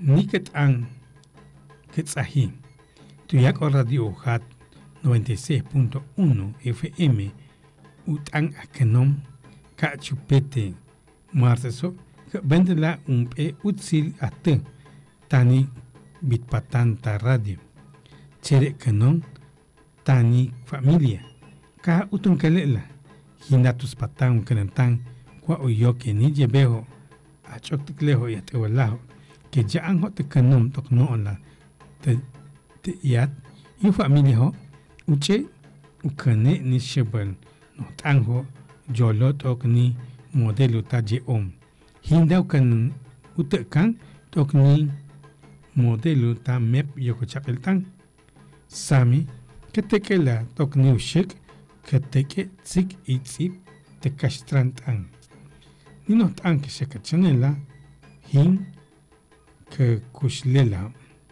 Niket an Ketzahi, Tuyako Radio Hat 96.1 FM, Utan Akenom, Kachupete, Marceso, Vendela un pe utsil ate, Tani Bitpatanta Radio, Chere Kenon, Tani Familia, Ka Utunkelela, Hinatus Patan Kenentan, Kwa Uyoke ni Jebeho, Achoktikleho Yatewalaho, que ya han hot kanom tok no la te yat yu familia ho uche ukane ni shebel no tango jolot ok ni modelo ta je om hinda kan utekan tok ni modelo ta mep yoko chapel tan sami ketekela tok ni ushek keteke tsik itsi te kastrant an ni no tan que se kachanela hin que kushlela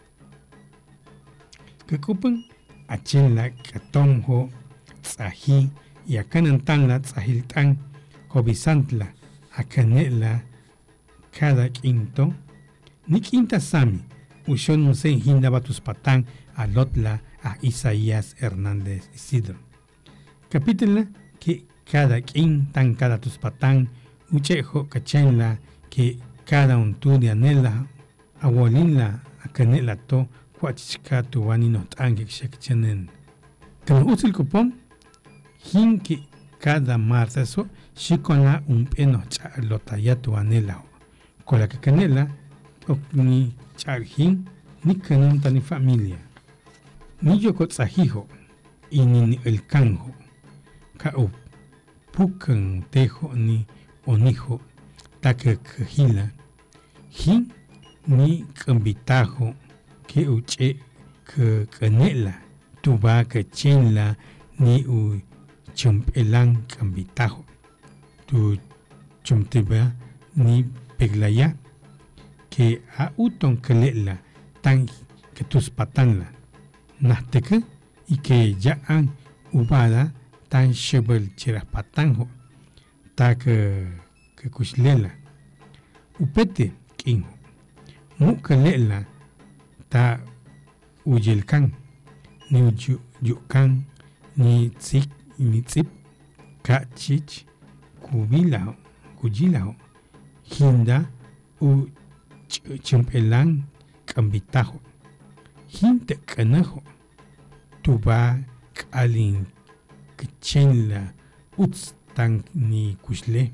que kupen achela katomho tsahi y akanantan la tsahiltan hobisantla akanela cada quinto ni quinta sami ushon musen hinda batus patan a lotla a Isaías Hernández Isidro capítulo que cada quintan cada tus patan uchejo kachenla que cada un tu de anela Awolinla akanela to kwachika tu wani not angek shekchenen. Kan util kupon hinki cada martaso shikona un peno charlota ya tu anela. Kola que canela ni charhin ni kanon tani familia. Ni yoko tsahijo y ni el kanjo. Ka up pukan tejo ni onijo take kajila. Hin ni kambitajo que uche que canela tuba que chenla ni u chumpelan kambitajo tu chumteba ni peglaya que a uton kelela tan que tus patanla nahteke y que ya han ubada tan shebel cheras patanjo ta que kushlela upete kinjo mukalela ta uyelkan ni yukan ni tsik ni tsip ka chich kubila kujila hinda u chimpelan kambitajo hinte kanajo tuba kalin kchenla utstan ni kushle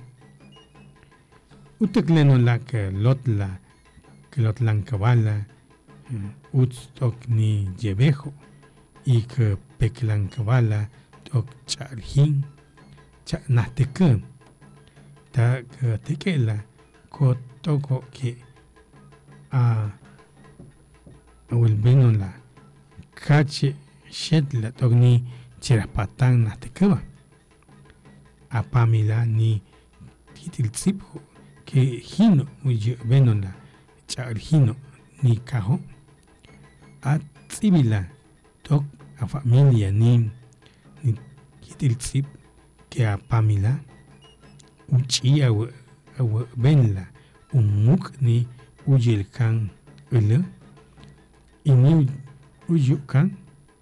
utekleno la que lotla que lotlan kabala utstok ni jebejo y que peklan kabala tok charhin cha nahteke ta que tekela ko toko que a volveno la kache shetla tok ni cheraspatan nahtekeba a pamila ni titiltsipjo que hino uye venona charhino ni kajo a tsibila tok a familia ni hitiltsip que a pamila uchi a venla umuk ni uyelkan ele y ni uyukan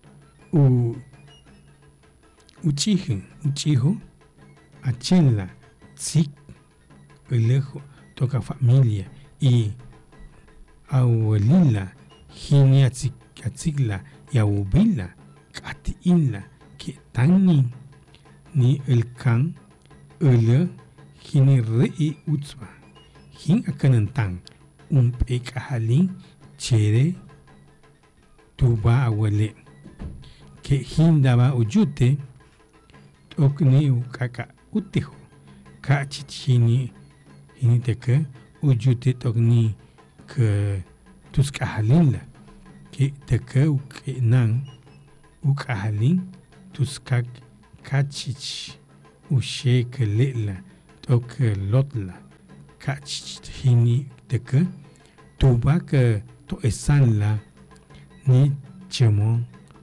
uchijo a chenla tsik elejo toca familia y abuelila hiniatzikla y aubila katiinla que tani ni el kan ele hini rei utzwa hin akanantan un pekahalin chere tuba abuele que hindaba uyute tokni ukaka utijo kachichini hiniteke uyute tokni que tus cajalin que te que nan ucajalin tus cachich ushe que lela toque lotla cachich hini te que tuba que to esanla ni chemo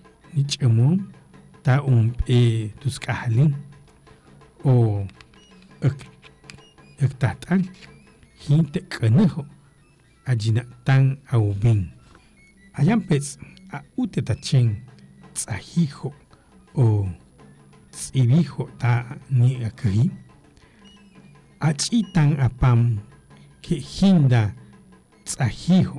ta tus cajalin o tatan hinte canejo ajina tan aubin. Ayampets a utetachen tzahijo o tsibijo ta ni akri. Achitan apam que hinda tzahijo.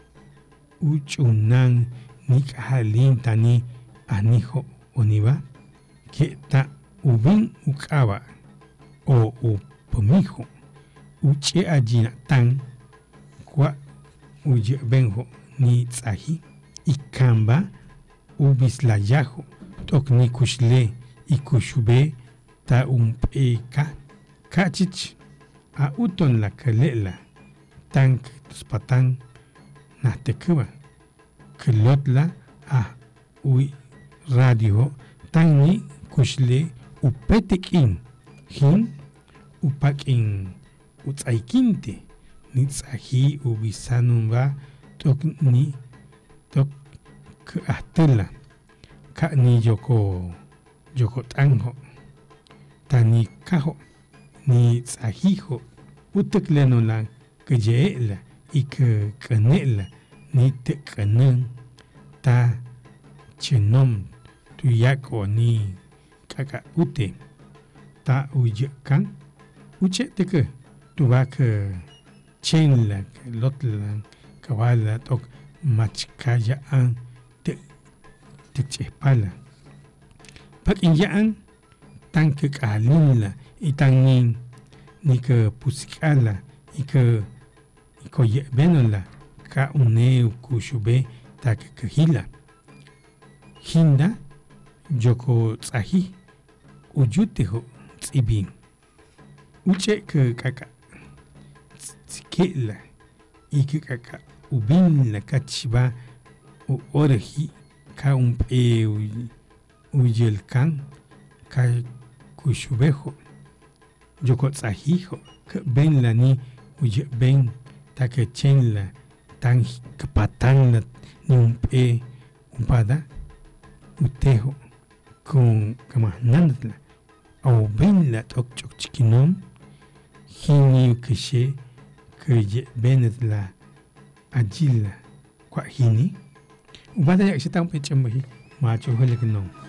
Uchunan ni kahalin tani anijo oniva que ta ubin ukaba o upomijo uche ajina tan kwa uye benjo ni tzahi ikamba ubislayajo tok ni kushle ikushube ta umpeka kachich a uton la kalela tank spatan na tekuba kelotla a uy radio tani kushle upetekin hin upakin utsaikinte ni tsahi ubisanumba tok ni tok atela ka ni yoko tanjo tani kajo ni tsahijo utekleno la kayela y que canela ni te canan ta chenom tuyako ni kaka ute ta uyakan uche teke tubaka chenla lotla kawala tok machkaya an te chepala pakin yaan tan ke kalinla itanin ni que pusikala y que koye benola ka uneu kushube ta ke kahila hinda joko tsahi ujuteho tsibin uche ke kaka tsikela y que kaka ubin la kachiba o orhi ka umpe uyelkan ka kushubejo joko tsahijo ke ben la ni uye ben ta que chenla tan kapatan la ni umpe umpada utejo con kamanandla au ben la tok chok chikinom hini keshe ke benet la ajila kwa hini ubada ya shitang pe chemhi ma cho hole kinom